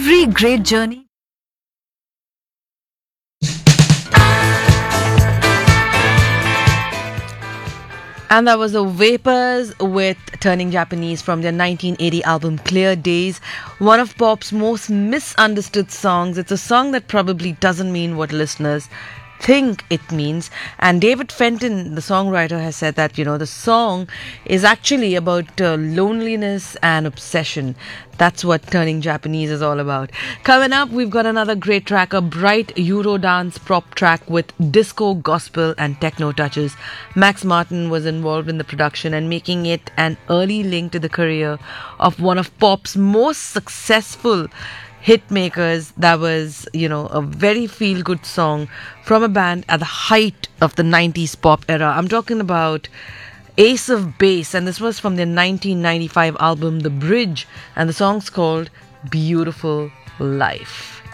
every great journey. And that was the Vapors with Turning Japanese from their 1980 album Clear Days, one of pop's most misunderstood songs. It's a song that probably doesn't mean what listeners think it means. And David Fenton, the songwriter, has said that, the song is actually about loneliness and obsession. That's what Turning Japanese is all about. Coming up, we've got another great track, a bright Eurodance prop track with disco, gospel, and techno touches. Max Martin was involved in the production and making it an early link to the career of one of pop's most successful hit makers. That was, a very feel good song from a band at the height of the 90s pop era. I'm talking about Ace of Base, and this was from their 1995 album The Bridge, and the song's called Beautiful Life.